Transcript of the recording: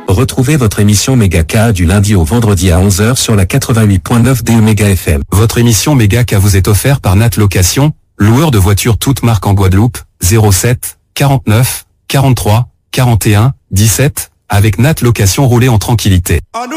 Retrouvez votre émission Megaka du lundi au vendredi à 11h sur la 88.9 de Méga FM. Votre émission Megaka vous est offerte par Nat Location, loueur de voitures toutes marques en Guadeloupe, 07 49 43 41 17, avec Nat Location, roulez en tranquillité.